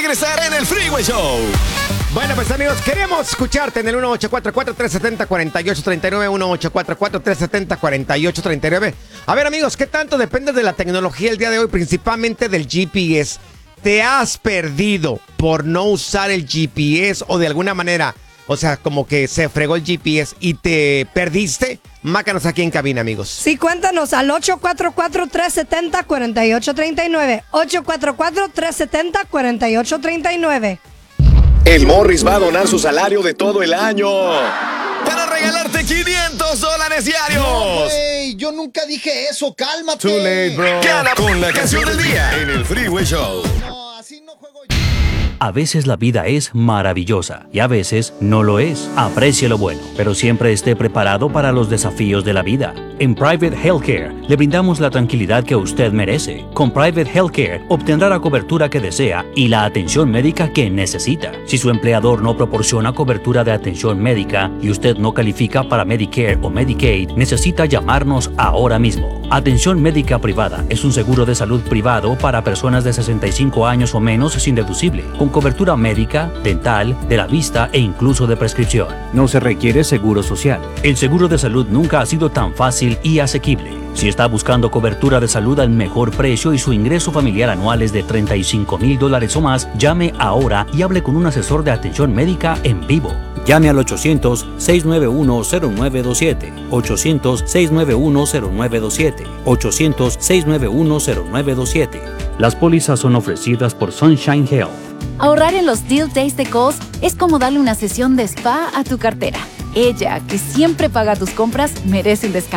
regresar en el Freeway Show. Bueno, pues amigos, queremos escucharte en el 1844-370-4839, 1844-370-4839. A ver, amigos, ¿qué tanto depende de la tecnología el día de hoy, principalmente del GPS? ¿Te has perdido por no usar el GPS o de alguna manera, o sea, como que se fregó el GPS y te perdiste? Mácanos aquí en cabina, amigos. Sí, cuéntanos al 844-370-4839, 844-370-4839. El Morris va a donar su salario de todo el año para regalarte $500 diarios. No, güey, yo nunca dije eso, cálmate. Too late, bro. Gana con la canción del día en el Freeway Show. No, así no juego yo. A veces la vida es maravillosa y a veces no lo es. Aprecie lo bueno, pero siempre esté preparado para los desafíos de la vida. En Private Healthcare le brindamos la tranquilidad que usted merece. Con Private Healthcare obtendrá la cobertura que desea y la atención médica que necesita. Si su empleador no proporciona cobertura de atención médica y usted no califica para Medicare o Medicaid, necesita llamarnos ahora mismo. Atención médica privada es un seguro de salud privado para personas de 65 años o menos sin deducible, con cobertura médica, dental, de la vista e incluso de prescripción. No se requiere seguro social. El seguro de salud nunca ha sido tan fácil y asequible. Si está buscando cobertura de salud al mejor precio y su ingreso familiar anual es de $35,000 o más, llame ahora y hable con un asesor de atención médica en vivo. Llame al 800-691-0927, 800-691-0927, 800-691-0927. Las pólizas son ofrecidas por Sunshine Health. Ahorrar en los Deal Days de Kohl's es como darle una sesión de spa a tu cartera. Ella, que siempre paga tus compras, merece un descanso.